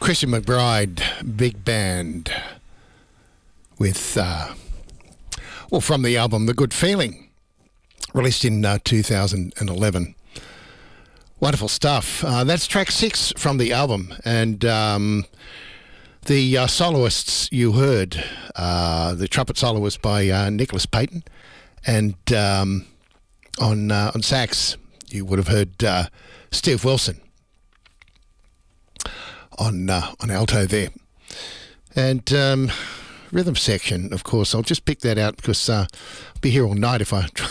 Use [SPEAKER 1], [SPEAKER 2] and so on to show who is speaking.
[SPEAKER 1] Christian McBride Big Band with, from the album The Good Feeling, released in 2011. Wonderful stuff. That's track 6 from the album, and the soloists you heard, the trumpet solo was by Nicholas Payton, and on sax you would have heard Steve Wilson on alto there. And rhythm section, of course, I'll just pick that out because I'll be here all night if I try